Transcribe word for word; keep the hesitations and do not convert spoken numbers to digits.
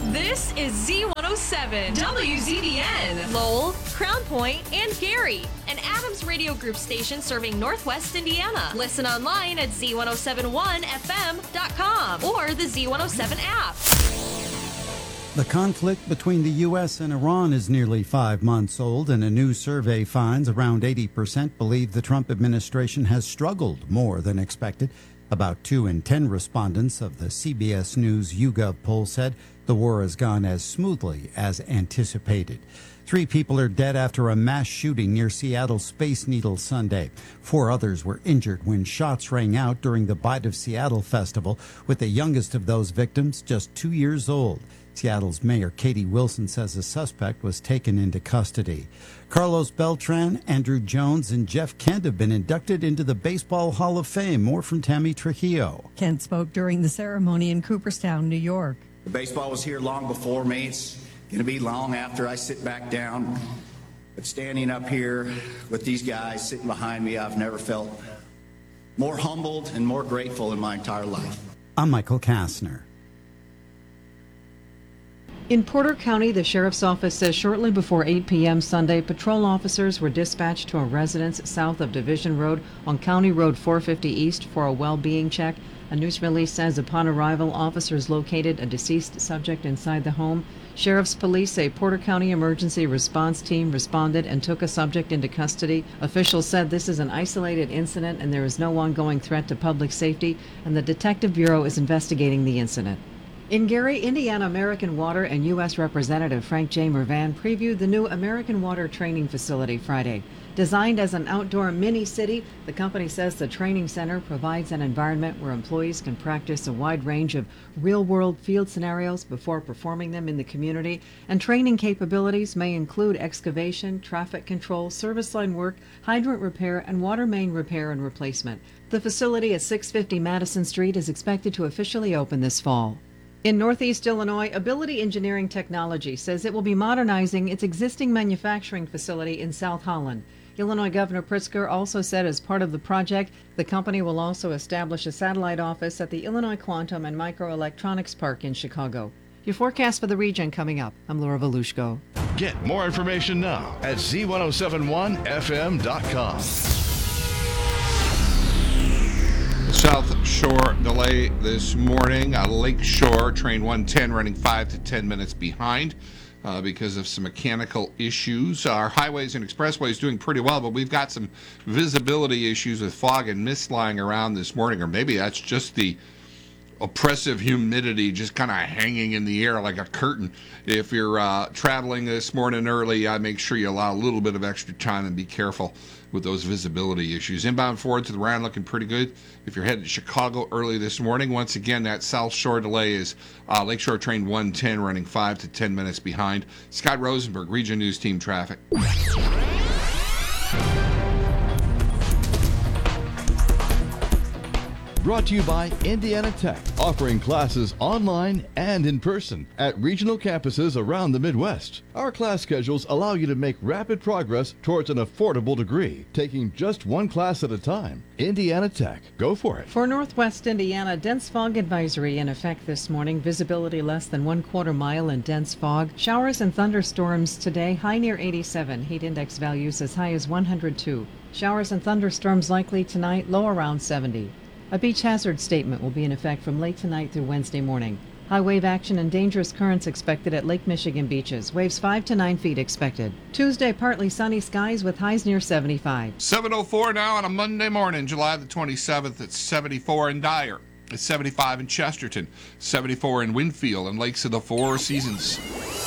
This is Z one oh seven, W Z D N, Lowell, Crown Point, and Gary, an Adams Radio Group station serving Northwest Indiana. Listen online at Z one oh seven one F M dot com or the Z one oh seven app. The conflict between the U S and Iran is nearly five months old, and a new survey finds around eighty percent believe the Trump administration has struggled more than expected. About two in ten respondents of the C B S News YouGov poll said the war has gone as smoothly as anticipated. Three people are dead after a mass shooting near Seattle Space Needle Sunday. Four others were injured when shots rang out during the Bite of Seattle festival, with the youngest of those victims just two years old. Seattle's Mayor Katie Wilson says a suspect was taken into custody. Carlos Beltran, Andrew Jones, and Jeff Kent have been inducted into the Baseball Hall of Fame. More from Tammy Trujillo. Kent spoke during the ceremony in Cooperstown, New York. The baseball was here long before me. It's going to be long after I sit back down. But standing up here with these guys sitting behind me, I've never felt more humbled and more grateful in my entire life. I'm Michael Kastner. In Porter County, the sheriff's office says shortly before eight p.m. Sunday, patrol officers were dispatched to a residence south of Division Road on County Road four fifty East for a well-being check. A news release says upon arrival, officers located a deceased subject inside the home. Sheriff's police say Porter County Emergency Response Team responded and took a subject into custody. Officials said this is an isolated incident and there is no ongoing threat to public safety, and the Detective Bureau is investigating the incident. In Gary, Indiana, American Water and U S Representative Frank J. Mervan previewed the new American Water Training Facility Friday. Designed as an outdoor mini-city, the company says the training center provides an environment where employees can practice a wide range of real-world field scenarios before performing them in the community, and training capabilities may include excavation, traffic control, service line work, hydrant repair, and water main repair and replacement. The facility at six fifty Madison Street is expected to officially open this fall. In Northeast Illinois, Ability Engineering Technology says it will be modernizing its existing manufacturing facility in South Holland. Illinois Governor Pritzker also said as part of the project, the company will also establish a satellite office at the Illinois Quantum and Microelectronics Park in Chicago. Your forecast for the region coming up. I'm Laura Volushko. Get more information now at Z ten seventy-one F M dot com. South Shore delay this morning. Uh, Lake Shore, train one ten running five to ten minutes behind uh, because of some mechanical issues. Our highways and expressways doing pretty well, but we've got some visibility issues with fog and mist lying around this morning, or maybe that's just the oppressive humidity just kind of hanging in the air like a curtain. If you're uh, traveling this morning early, uh, make sure you allow a little bit of extra time and be careful with those visibility issues. Inbound forward to the round looking pretty good. If you're headed to Chicago early this morning, once again, that South Shore delay is uh, Lakeshore train one ten running five to ten minutes behind. Scott Rosenberg, Region News Team Traffic. Brought to you by Indiana Tech, offering classes online and in person at regional campuses around the Midwest. Our class schedules allow you to make rapid progress towards an affordable degree, taking just one class at a time. Indiana Tech, go for it. For Northwest Indiana, dense fog advisory in effect this morning. Visibility less than one quarter mile in dense fog. Showers and thunderstorms today, high near eighty-seven. Heat index values as high as one hundred two. Showers and thunderstorms likely tonight, low around seventy. A beach hazard statement will be in effect from late tonight through Wednesday morning. High wave action and dangerous currents expected at Lake Michigan beaches. Waves five to nine feet expected. Tuesday, partly sunny skies with highs near seventy-five. seven oh four now on a Monday morning, July the twenty-seventh. It's seventy-four in Dyer. It's seventy-five in Chesterton. seventy-four in Winfield and Lakes of the Four Seasons.